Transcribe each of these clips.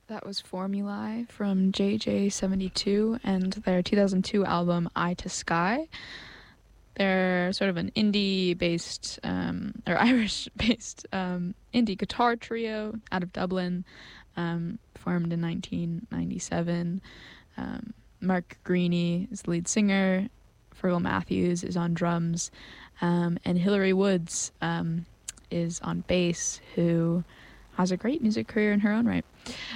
That was Formulae from JJ72 and their 2002 album Eye to Sky. They're sort of an indie-based, or Irish-based indie guitar trio out of Dublin, formed in 1997. Mark Greaney is the lead singer. Fergal Matthews is on drums. And Hilary Woods is on bass, who has a great music career in her own right.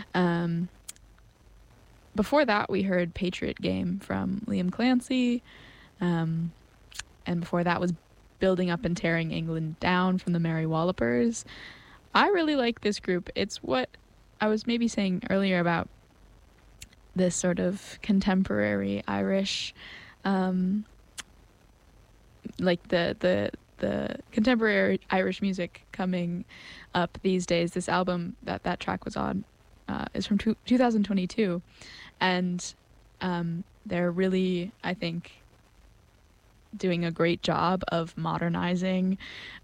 Before that, we heard Patriot Game from Liam Clancy. And before that was Building Up and Tearing England Down from the Mary Wallopers. I really like this group. It's what I was maybe saying earlier about this sort of contemporary Irish, like the contemporary Irish music coming up these days. This album that track was on is from 2022, and they're really, I think, doing a great job of modernizing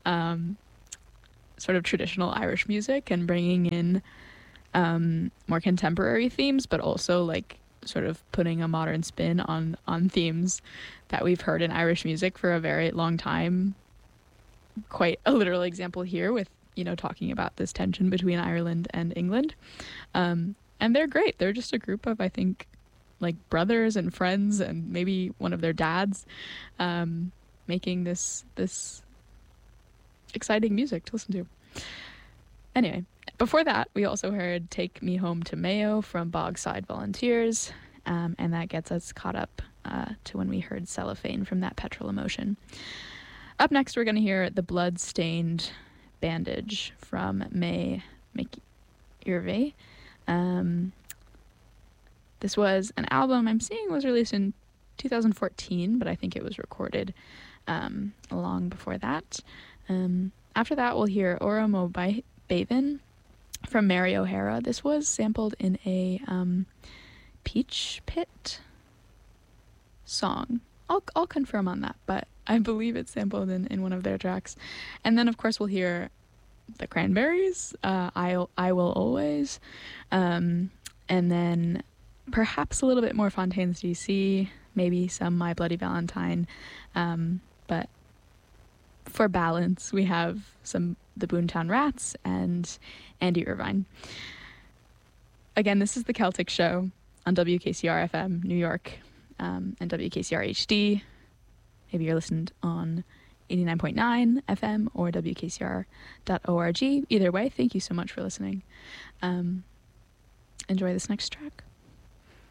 sort of traditional Irish music and bringing in more contemporary themes, but also like sort of putting a modern spin on themes that we've heard in Irish music for a very long time. Quite a literal example here with, you know, talking about this tension between Ireland and England. And they're great. They're just a group of, I think, like brothers and friends and maybe one of their dads, making this exciting music to listen to. Anyway, before that, we also heard Take Me Home to Mayo from Bogside Volunteers, and that gets us caught up to when we heard Cellophane from That Petrol Emotion. Up next, we're going to hear The Blood-Stained Bandage from May McIrvie. This was an album I'm seeing was released in 2014, but I think it was recorded long before that. After that, we'll hear Ora Mo Bavin from Mary O'Hara. This was sampled in a Peach Pit song. I'll confirm on that, but I believe it's sampled in one of their tracks. And then, of course, we'll hear the Cranberries, I Will Always, and then perhaps a little bit more Fontaines DC, maybe some My Bloody Valentine, but for balance, we have some the Boomtown Rats and Andy Irvine. Again, this is the Celtic Show on WKCR FM New York, and WKCR HD. Maybe you're listened on 89.9 FM or WKCR.org. Either way, thank you so much for listening. Enjoy this next track.